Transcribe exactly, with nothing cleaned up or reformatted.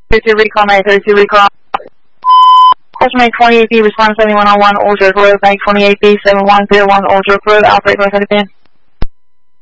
thirty-two recall, May thirty-two recall. Customer May twenty-eight B, respond seventy-one oh one, Old York Road, Bank twenty-eight B, seven one zero one, Old York Road, outbreak, North Philippines.